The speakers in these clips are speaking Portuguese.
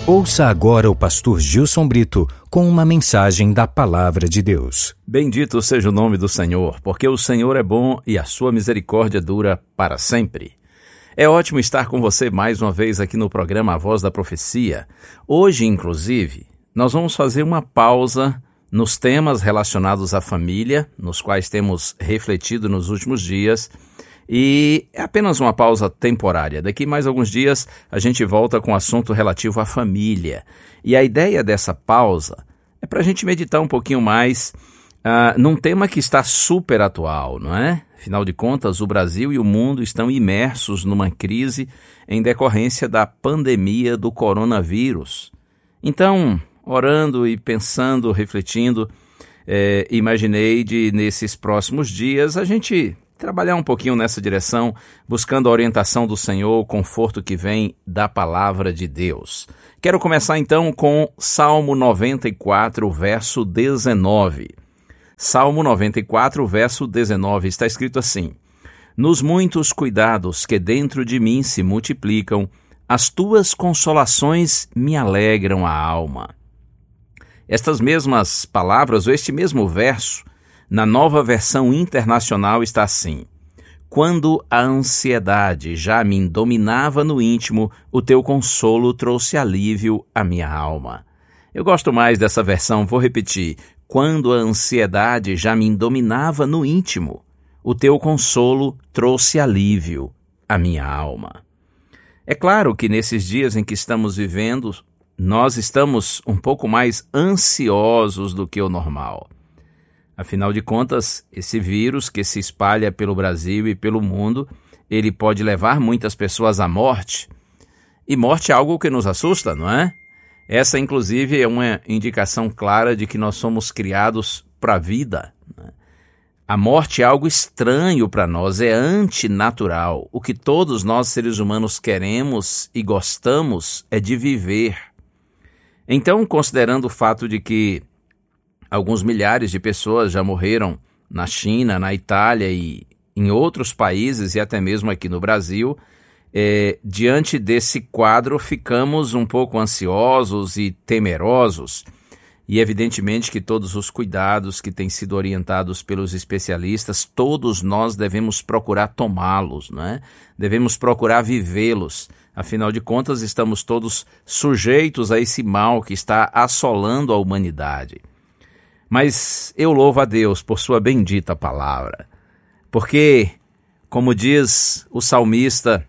Ouça agora o pastor Gilson Brito com uma mensagem da Palavra de Deus. Bendito seja o nome do Senhor, porque o Senhor é bom e a sua misericórdia dura para sempre. É ótimo estar com você mais uma vez aqui no programa A Voz da Profecia. Hoje, inclusive, nós vamos fazer uma pausa nos temas relacionados à família, nos quais temos refletido nos últimos dias, e é apenas uma pausa temporária. Daqui mais alguns dias a gente volta com o assunto relativo à família. E a ideia dessa pausa é para a gente meditar um pouquinho mais num tema que está super atual, não é? Afinal de contas, o Brasil e o mundo estão imersos numa crise em decorrência da pandemia do coronavírus. Então, orando e pensando, refletindo, imaginei nesses próximos dias a gente trabalhar um pouquinho nessa direção, buscando a orientação do Senhor, o conforto que vem da Palavra de Deus. Quero começar então com Salmo 94, verso 19. Salmo 94, verso 19, está escrito assim: Nos muitos cuidados que dentro de mim se multiplicam, as tuas consolações me alegram a alma. Estas mesmas palavras, ou este mesmo verso, na Nova Versão Internacional está assim: Quando a ansiedade já me dominava no íntimo, o teu consolo trouxe alívio à minha alma. Eu gosto mais dessa versão, vou repetir: Quando a ansiedade já me dominava no íntimo, o teu consolo trouxe alívio à minha alma. É claro que nesses dias em que estamos vivendo, nós estamos um pouco mais ansiosos do que o normal. Afinal de contas, esse vírus que se espalha pelo Brasil e pelo mundo, ele pode levar muitas pessoas à morte. E morte é algo que nos assusta, não é? Essa, inclusive, é uma indicação clara de que nós somos criados para a vida. A morte é algo estranho para nós, é antinatural. O que todos nós, seres humanos, queremos e gostamos é de viver. Então, considerando o fato de que alguns milhares de pessoas já morreram na China, na Itália e em outros países e até mesmo aqui no Brasil, diante desse quadro ficamos um pouco ansiosos e temerosos. E evidentemente que todos os cuidados que têm sido orientados pelos especialistas, todos nós devemos procurar tomá-los, não é? Devemos procurar vivê-los. Afinal de contas, estamos todos sujeitos a esse mal que está assolando a humanidade. Mas eu louvo a Deus por sua bendita palavra, porque, como diz o salmista,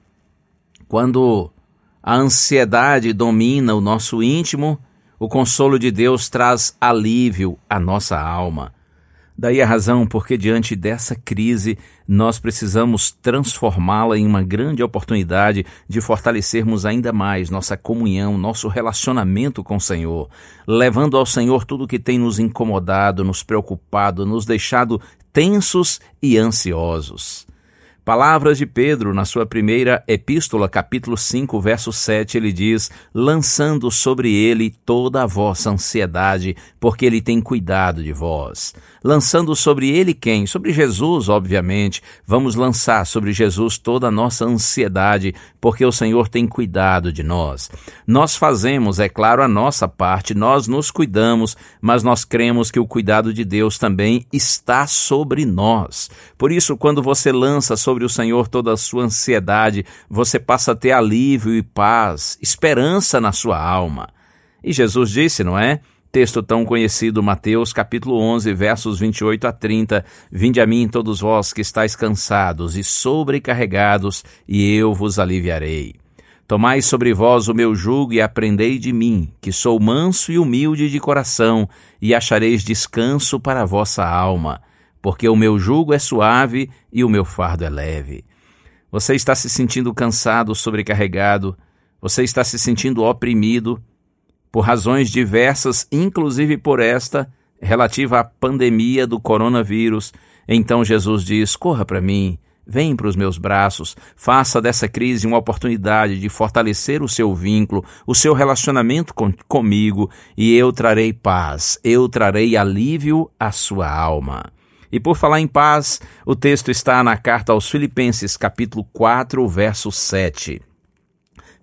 quando a ansiedade domina o nosso íntimo, o consolo de Deus traz alívio à nossa alma. Daí a razão porque diante dessa crise nós precisamos transformá-la em uma grande oportunidade de fortalecermos ainda mais nossa comunhão, nosso relacionamento com o Senhor, levando ao Senhor tudo que tem nos incomodado, nos preocupado, nos deixado tensos e ansiosos. Palavras de Pedro, na sua primeira epístola, capítulo 5, verso 7, ele diz: lançando sobre ele toda a vossa ansiedade, porque ele tem cuidado de vós. Lançando sobre ele quem? Sobre Jesus, obviamente. Vamos lançar sobre Jesus toda a nossa ansiedade, porque o Senhor tem cuidado de nós. Nós fazemos, é claro, a nossa parte, nós nos cuidamos, mas nós cremos que o cuidado de Deus também está sobre nós. Por isso, quando você lança sobre o Senhor toda a sua ansiedade, você passa a ter alívio e paz, esperança na sua alma. E Jesus disse, não é? Texto tão conhecido, Mateus capítulo 11, versos 28 a 30, Vinde a mim todos vós que estáis cansados e sobrecarregados, e eu vos aliviarei. Tomai sobre vós o meu jugo e aprendei de mim, que sou manso e humilde de coração, e achareis descanso para a vossa alma, porque o meu jugo é suave e o meu fardo é leve. Você está se sentindo cansado, sobrecarregado, você está se sentindo oprimido, por razões diversas, inclusive por esta, relativa à pandemia do coronavírus. Então Jesus diz: corra para mim, vem para os meus braços, faça dessa crise uma oportunidade de fortalecer o seu vínculo, o seu relacionamento comigo, e eu trarei paz, eu trarei alívio à sua alma. E por falar em paz, o texto está na carta aos Filipenses, capítulo 4, verso 7.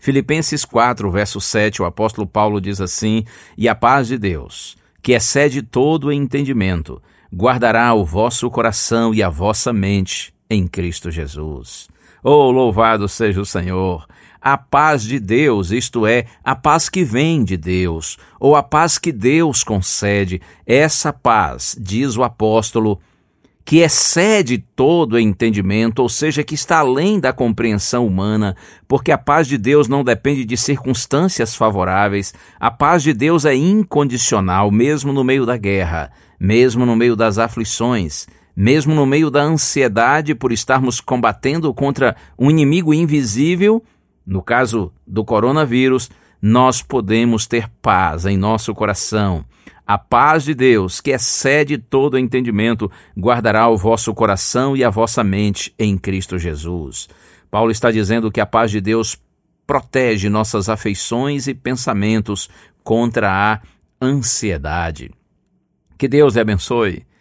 Filipenses 4, verso 7, o apóstolo Paulo diz assim: "E a paz de Deus, que excede todo o entendimento, guardará o vosso coração e a vossa mente em Cristo Jesus." Oh, louvado seja o Senhor! A paz de Deus, isto é, a paz que vem de Deus, ou a paz que Deus concede, essa paz, diz o apóstolo, que excede todo entendimento, ou seja, que está além da compreensão humana, porque a paz de Deus não depende de circunstâncias favoráveis. A paz de Deus é incondicional, mesmo no meio da guerra, mesmo no meio das aflições, mesmo no meio da ansiedade por estarmos combatendo contra um inimigo invisível. No caso do coronavírus, nós podemos ter paz em nosso coração. A paz de Deus, que excede todo entendimento, guardará o vosso coração e a vossa mente em Cristo Jesus. Paulo está dizendo que a paz de Deus protege nossas afeições e pensamentos contra a ansiedade. Que Deus lhe abençoe